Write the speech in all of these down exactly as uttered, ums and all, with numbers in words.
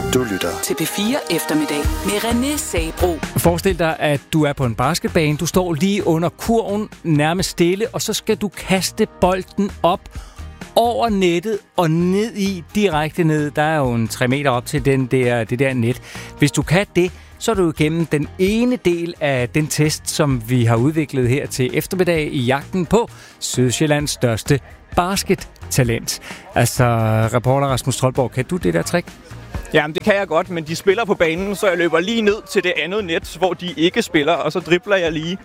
Du lytter til P fire Eftermiddag med René Sabro. Forestil dig, at du er på en basketbane. Du står lige under kurven, nærmest stille, og så skal du kaste bolden op over nettet og ned i, direkte ned. Der er jo en tre meter op til den der, det der net. Hvis du kan det, så er du igennem den ene del af den test, som vi har udviklet her til eftermiddag i jagten på Sydsjællands største baskettalent. Altså, reporter Rasmus Troldborg, kan du det der trick? Jamen, det kan jeg godt, men de spiller på banen, så jeg løber lige ned til det andet net, hvor de ikke spiller, og så dribler jeg lige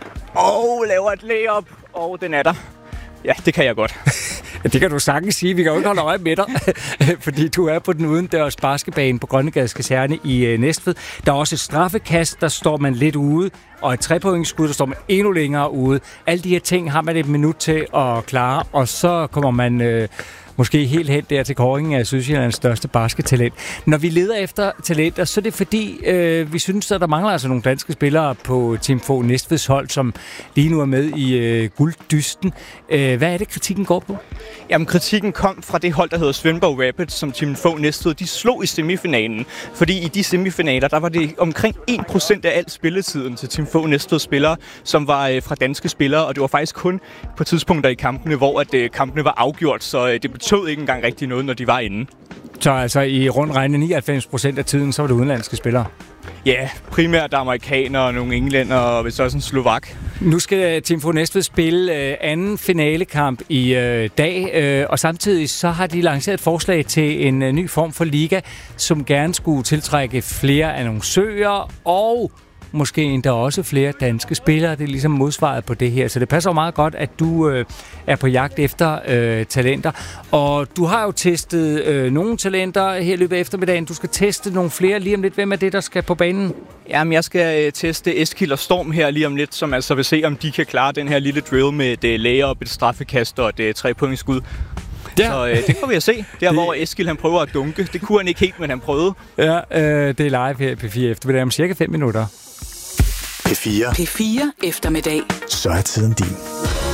og laver et layup, og den er der. Ja, det kan jeg godt. Det kan du sagtens sige. Vi kan jo ikke holde øje med dig, fordi du er på den udendørs basketbane på Grønnegades Kaserne i Næstved. Der er også et straffekast, der står man lidt ude, og et trepointsskud, der står man endnu længere ude. Alle de her ting har man et minut til at klare, og så kommer man øh, måske helt hen der til kåringen af Sydsjællands største baskettalent. Når vi leder efter talenter, så er det fordi, øh, vi synes, at der mangler altså nogle danske spillere på Team Fogh Næstveds hold, som lige nu er med i øh, gulddysten. Øh, hvad er det, kritikken går på? Jamen, kritikken kom fra det hold, der hedder Svendborg Rapids, som Team Fogh Næstved, de slog i semifinalen. Fordi i de semifinaler, der var det omkring en procent af al spilletiden til Team Fogh Næstveds spillere, som var øh, fra danske spillere, og det var faktisk kun på tidspunkter i kampene, hvor at, øh, kampene var afgjort, så øh, det betød ikke engang rigtig noget, når de var inde. Så altså i rundt regnet nioghalvfems procent af tiden, så var det udenlandske spillere? Ja, primært amerikanere, nogle englænder og hvis også en slovak. Nu skal Team Fogh Næstved spille øh, anden finalekamp i øh, dag, øh, og samtidig så har de lanceret et forslag til en øh, ny form for liga, som gerne skulle tiltrække flere annoncører og måske endda også flere danske spillere. Det er ligesom modsvaret på det her. Så det passer jo meget godt, at du øh, er på jagt efter øh, talenter. Og du har jo testet øh, nogle talenter her i løbet af eftermiddagen. Du skal teste nogle flere lige om lidt. Hvem er det, der skal på banen? Jamen, jeg skal øh, teste Eskild og Storm her lige om lidt, som altså vil se, om de kan klare den her lille drill med et øh, layup, et straffekast og et øh, trepointsskud. Ja. Så øh, det får vi at se. Der, det... hvor Eskild han prøver at dunke. Det kunne han ikke helt, men han prøvede. Ja, øh, det er live her i P fire eftermiddag om cirka fem minutter. P fire. P fire Eftermiddag. Så er tiden din.